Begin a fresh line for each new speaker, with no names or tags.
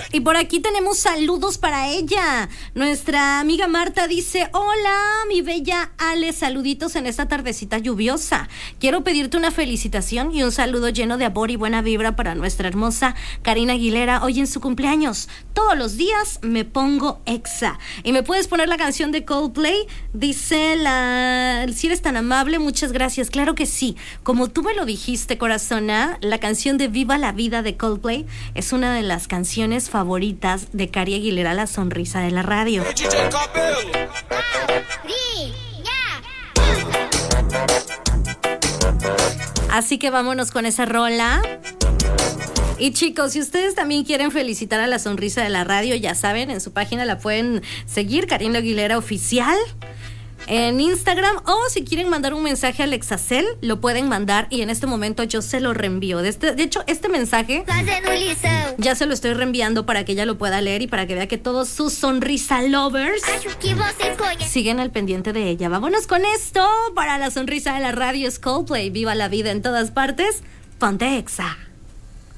Y por aquí tenemos saludos para ella. Nuestra amiga Marta dice: hola, mi bella Ale, saluditos en esta tardecita lluviosa. Quiero pedirte una felicitación y un saludo lleno de amor y buena vibra para nuestra hermosa Karina Aguilera hoy en su cumpleaños. Todos los días me pongo exa. Y me puedes poner la canción de Coldplay. Dice si eres tan amable, muchas gracias. Claro que sí. Como tú me lo dijiste, corazona, la canción de Viva la Vida de Coldplay es una de las canciones favoritas de Cari Aguilera, la sonrisa de la radio. Así que vámonos con esa rola. Y chicos, si ustedes también quieren felicitar a la sonrisa de la radio, ya saben, en su página la pueden seguir, Karina Aguilera Oficial, en Instagram, o si quieren mandar un mensaje al Exacel, lo pueden mandar y en este momento yo se lo reenvío. De hecho, este mensaje ya se lo estoy reenviando para que ella lo pueda leer y para que vea que todos sus sonrisa lovers siguen al pendiente de ella. Vámonos con esto. Para la sonrisa de la radio es Coldplay. Viva la vida en todas partes. Ponte Exa.